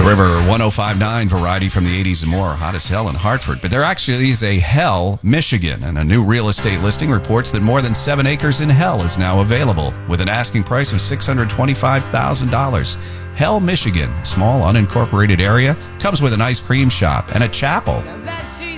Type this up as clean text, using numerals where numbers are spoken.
The River 105.9 variety from the 80s and more. Hot as hell in Hartford. But there actually is a Hell, Michigan. And a new real estate listing reports that more than 7 acres in Hell is now available with an asking price of $625,000. Hell, Michigan, a small unincorporated area, comes with an ice cream shop and a chapel.